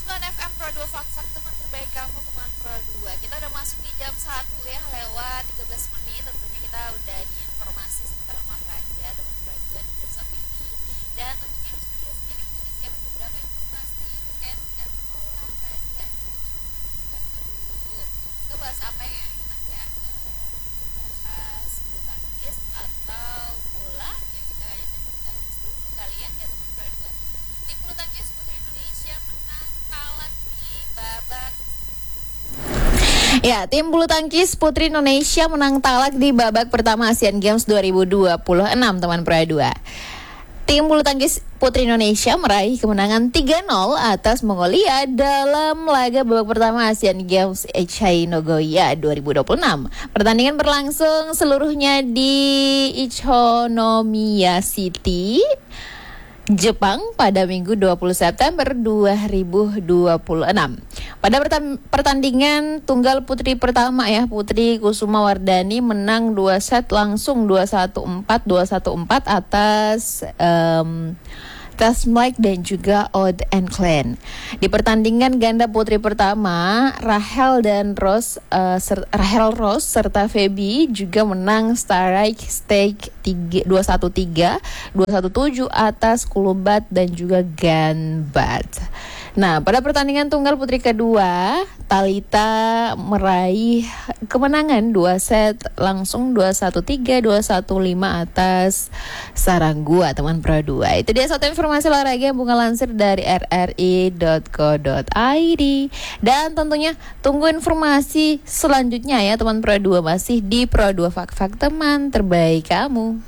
101,9 FM Pro 2 Fak teman terbaik kamu teman Pro 2. Kita udah masuk di jam 1 ya, lewat 13 menit. Tentunya kita udah di informasi seputar olahraga teman Pro 2 di jam 1 ini. Dan tentunya di studio sendiri punya siapin beberapa informasi terkait dengan olahraga. Aduh, kita bahas apa yang enak ya? Bahas bulu tangkis atau bola? Ya kita kayaknya dari bulu tangkis dulu kali ya teman Pro 2. Tim bulu tangkis putri Indonesia menang kalah di babak. Ya, tim bulu tangkis putri Indonesia menang talak di babak pertama Asian Games 2026, teman Pro 2. Tim bulu tangkis putri Indonesia meraih kemenangan 3-0 atas Mongolia dalam laga babak pertama Asian Games Echai Nagoya 2026. Pertandingan berlangsung seluruhnya di Ichinomiya City, Jepang pada Minggu 20 September 2026. Pada pertandingan tunggal putri pertama ya, Putri Kusuma Wardani menang 2 set langsung 2-1-4, 2-1-4 atas Tasmike dan juga Odd and Clan. Di pertandingan ganda putri pertama, Rahel Rose serta Feby juga menang strike stake 2-1-3, 2-1-7 atas Kulubat dan juga Ganbat. Nah, pada pertandingan tunggal putri kedua, Talita meraih kemenangan 2 set langsung 2-1-3, 2-1-5 atas Saranggua, teman Pro 2. Itu dia satu informasi olahraga yang Bunga lansir dari rri.co.id. Dan tentunya tunggu informasi selanjutnya ya teman Pro 2, masih di Pro 2 Fak teman terbaik kamu.